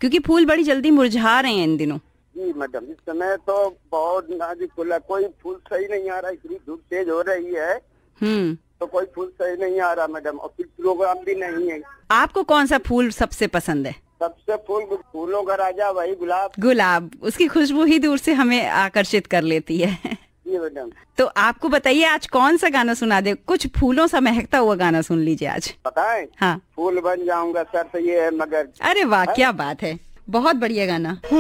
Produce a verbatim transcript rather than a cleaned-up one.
क्योंकि फूल बड़ी जल्दी मुरझा रहे हैं इन दिनों। जी मैडम, इस समय तो बहुत नाजुक फूल है, कोई फूल सही नहीं आ रहा, इतनी धूप तेज हो रही है हम्म तो कोई फूल सही नहीं आ रहा मैडम, और फिर प्रोग्राम भी नहीं है। आपको कौन सा फूल सबसे पसंद है? सबसे फूल फूलों का राजा वही गुलाब। गुलाब, उसकी खुशबू ही दूर से हमें आकर्षित कर लेती है। जी मैडम। तो आपको बताइए आज कौन सा गाना सुना दे? कुछ फूलों सा महकता हुआ गाना सुन लीजिए आज। बताएं? हाँ। फूल बन जाऊंगा शर्त ये है मगर। अरे वाह, क्या बात है, बहुत बढ़िया गाना।